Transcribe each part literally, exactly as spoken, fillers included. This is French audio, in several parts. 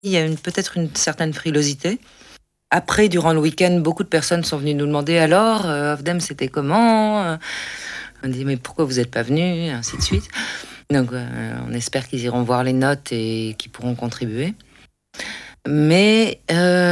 Il y a une, peut-être une certaine frilosité. Après, durant le week-end, beaucoup de personnes sont venues nous demander alors, euh, Ofdem, c'était comment? On dit mais pourquoi vous n'êtes pas venus? Et ainsi de suite. Donc, euh, on espère qu'ils iront voir les notes et qu'ils pourront contribuer. Mais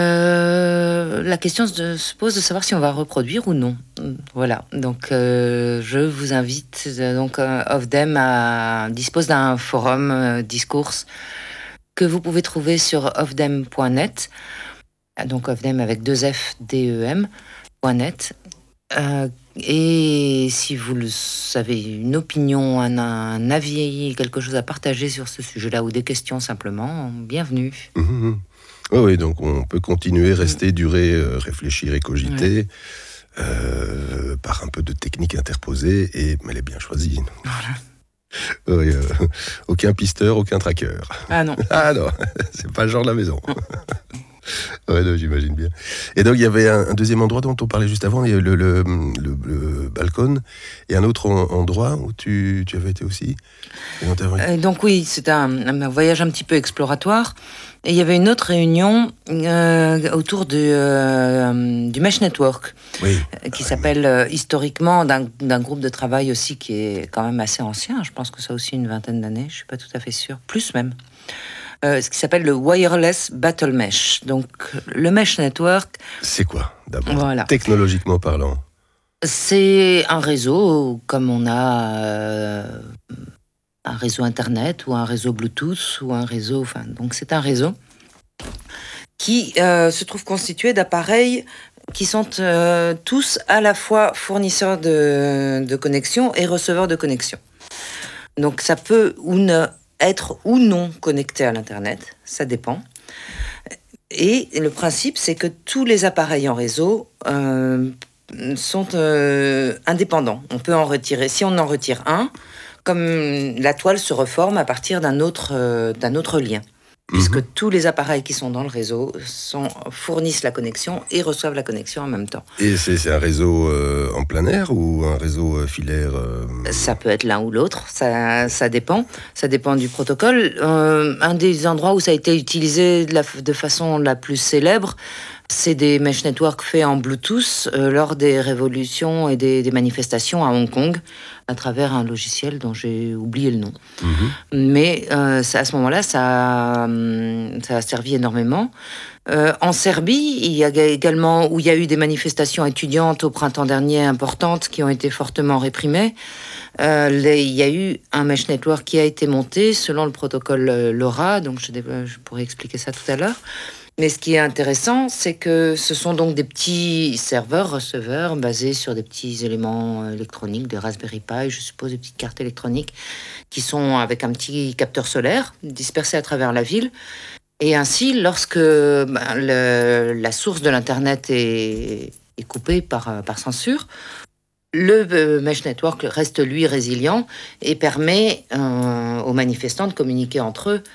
euh, la question se, se pose de savoir si on va reproduire ou non. Voilà. Donc, euh, je vous invite. Donc, euh, Ofdem a, dispose d'un forum euh, discours que vous pouvez trouver sur ofdem point net. Donc, Ofdem avec deux F, D E M, .net. Euh, et si vous le avez une opinion, un, un avis, quelque chose à partager sur ce sujet-là ou des questions simplement, bienvenue. Mmh, mmh. Oh oui, donc on peut continuer, rester, durer, euh, réfléchir et cogiter, ouais. euh, par un peu de technique interposée, et, mais elle est bien choisie. Voilà. Oui, euh, aucun pisteur, aucun tracker. Ah non. Ah non, c'est pas le genre de la maison. Ouais, non, j'imagine bien. Et donc, il y avait un, un deuxième endroit dont on parlait juste avant, il y a le, le, le, le balcon, et un autre en, endroit où tu, tu avais été aussi. Euh, donc oui, c'était un, un voyage un petit peu exploratoire. Et il y avait une autre réunion euh, autour de, euh, du Mesh Network, oui. qui s'appelle euh, historiquement d'un, d'un groupe de travail aussi qui est quand même assez ancien. Je pense que ça a aussi une vingtaine d'années, je ne suis pas tout à fait sûre, plus même. Euh, ce qui s'appelle le Wireless Battle Mesh. Donc, le Mesh Network... C'est quoi, d'abord, voilà. Technologiquement parlant? C'est un réseau comme on a euh, un réseau Internet ou un réseau Bluetooth ou un réseau... Enfin, donc, c'est un réseau qui euh, se trouve constitué d'appareils qui sont euh, tous à la fois fournisseurs de, de connexion et receveurs de connexion. Donc, ça peut ou ne... être ou non connecté à l'Internet, ça dépend. Et le principe, c'est que tous les appareils en réseau euh, sont euh, indépendants. On peut en retirer. Si on en retire un, comme la toile se reforme à partir d'un autre, euh, d'un autre lien. Puisque mmh. tous les appareils qui sont dans le réseau sont, fournissent la connexion et reçoivent la connexion en même temps. Et c'est, c'est un réseau euh, en plein air ou un réseau euh, filaire euh... Ça peut être l'un ou l'autre, ça, ça dépend. Ça dépend du protocole. Euh, un des endroits où ça a été utilisé de, la, de façon la plus célèbre, c'est des mesh networks faits en Bluetooth euh, lors des révolutions et des, des manifestations à Hong Kong, à travers un logiciel dont j'ai oublié le nom. Mmh. Mais euh, ça, à ce moment-là, ça, ça a servi énormément. Euh, en Serbie, il y a également, où il y a eu des manifestations étudiantes au printemps dernier importantes qui ont été fortement réprimées, euh, les, il y a eu un mesh network qui a été monté selon le protocole LoRa, donc je, je pourrais expliquer ça tout à l'heure. Mais ce qui est intéressant, c'est que ce sont donc des petits serveurs, receveurs, basés sur des petits éléments électroniques, des Raspberry Pi, je suppose, des petites cartes électroniques, qui sont avec un petit capteur solaire, dispersés à travers la ville. Et ainsi, lorsque ben, le, la source de l'Internet est, est coupée par, par censure, le euh, Mesh Network reste, lui, résilient et permet euh, aux manifestants de communiquer entre eux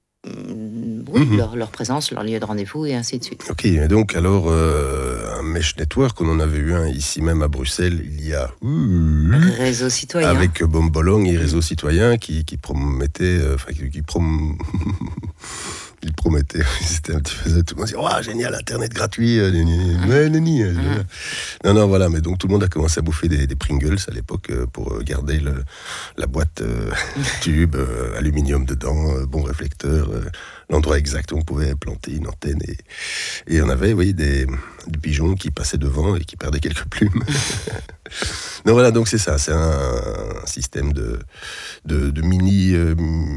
oui, mmh. leur, leur présence, leur lieu de rendez-vous et ainsi de suite. Ok, et donc alors euh, un Mesh Network, on en avait eu un ici même à Bruxelles il y a... Réseau citoyen. Avec Bombolong et Réseau citoyen qui, qui promettait... Enfin, euh, qui, qui prom... Il promettait, c'était un petit peu tout le monde dit oh génial, internet gratuit, euh, mais nani, euh, mmh. non non voilà, mais donc tout le monde a commencé à bouffer des, des Pringles à l'époque euh, pour garder le, la boîte euh, tube, euh, aluminium dedans, euh, bon réflecteur, euh, l'endroit exact où on pouvait planter une antenne et, et on avait oui des, des pigeons qui passaient devant et qui perdaient quelques plumes. Non voilà, donc c'est ça, c'est un, un système de, de, de mini euh,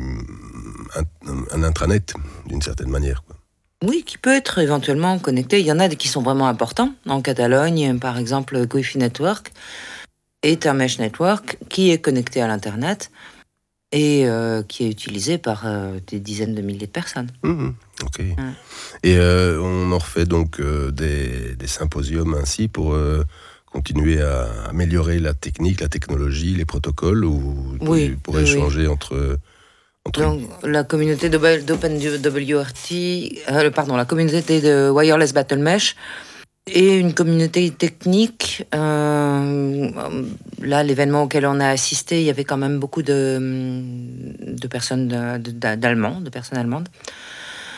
un, un intranet d'une certaine manière, quoi. Oui, qui peut être éventuellement connecté. Il y en a qui sont vraiment importants. En Catalogne, par exemple, Wi-Fi Network est un mesh network qui est connecté à l'Internet et euh, qui est utilisé par euh, des dizaines de milliers de personnes. Mmh, ok. Ouais. Et euh, on en refait donc euh, des, des symposiums ainsi pour... Euh, continuer à améliorer la technique, la technologie, les protocoles, ou oui, pour oui, échanger oui. entre... entre... Donc, la communauté d'OpenWRT, euh, pardon, la communauté de Wireless Battle Mesh et une communauté technique. Euh, là, l'événement auquel on a assisté, il y avait quand même beaucoup de, de personnes de, de, d'Allemands, de personnes allemandes.